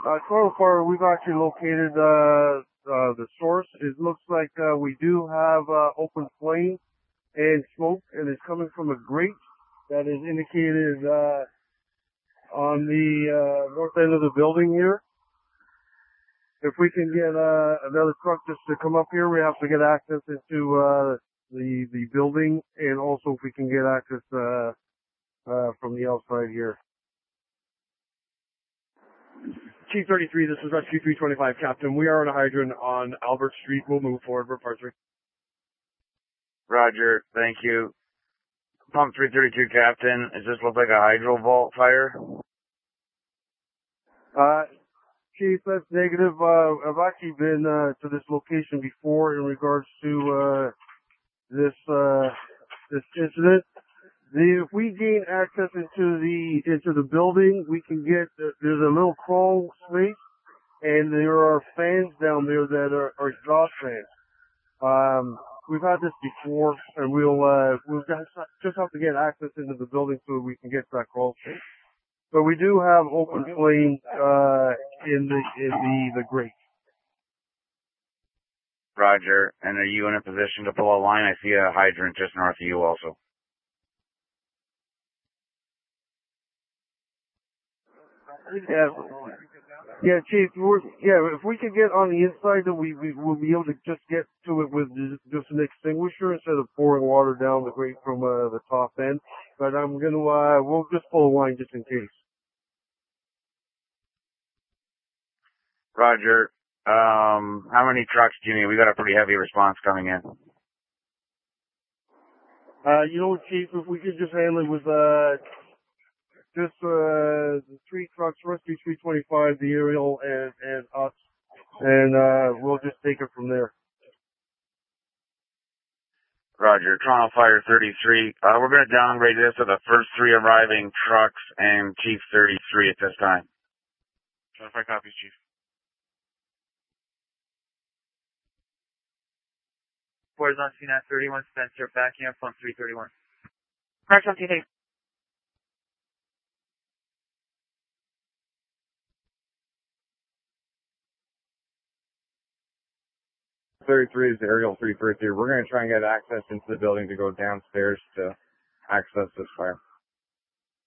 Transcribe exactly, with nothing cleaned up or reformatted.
Uh, Total Fire, we've actually located uh, uh, the source. It looks like uh, we do have uh, open flame and smoke, and it's coming from a grate that is indicated uh, on the uh, north end of the building here. If we can get uh, another truck just to come up here, we have to get access into uh, the the building, and also if we can get access uh, uh, from the outside here. Chief thirty-three, this is Rescue three twenty-five, Captain. We are on a hydrant on Albert Street. We'll move forward. We're part three. Roger, thank you. Pump three thirty-two, Captain. Does this look like a hydro vault fire? Uh, Chief, that's negative. Uh, I've actually been uh, to this location before in regards to uh, this uh, this incident. The, if we gain access into the into the building, we can get uh, there's a little crawl space, and there are fans down there that are, are exhaust fans. Um, we've had this before, and we'll uh, we'll just just have to get access into the building so we can get to that crawl space. But we do have open flame uh, in the in the the grate. Roger. And are you in a position to pull a line? I see a hydrant just north of you also. Yeah, yeah, Chief. We're, yeah, if we could get on the inside, then we, we will be able to just get to it with just an extinguisher instead of pouring water down the grate from uh, the top end. But I'm gonna uh, we'll just pull a line just in case. Roger. Um, how many trucks do you need? We got a pretty heavy response coming in. Uh, you know, Chief, if we could just handle it with uh. Just uh, the three trucks, Rescue three twenty-five, the aerial, and, and us, and uh, we'll just take it from there. Roger. Toronto Fire thirty-three. Uh, we're going to downgrade this to the first three arriving trucks and Chief thirty-three at this time. Toronto Fire copies, Chief. Boys on scene at thirty-one, Spencer, backing up on three thirty-one. Correct on T V. thirty-three is the aerial three thirty-three. We're going to try and get access into the building to go downstairs to access this fire.